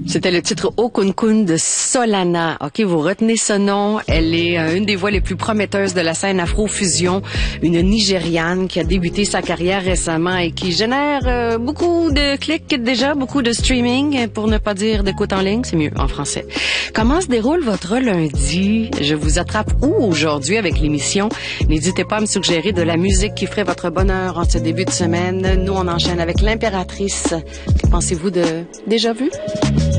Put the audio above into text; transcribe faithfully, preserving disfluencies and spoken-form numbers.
C'était le titre Okunkun de Solana. OK, vous retenez ce nom. Elle est euh, une des voix les plus prometteuses de la scène Afro-Fusion, une Nigériane qui a débuté sa carrière récemment et qui génère euh, beaucoup de clics déjà, beaucoup de streaming, pour ne pas dire d'écoute en ligne, c'est mieux en français. Comment se déroule votre lundi? Je vous attrape où aujourd'hui avec l'émission? N'hésitez pas à me suggérer de la musique qui ferait votre bonheur en ce début de semaine. Nous, on enchaîne avec l'Impératrice. Que pensez-vous de Déjà Vu?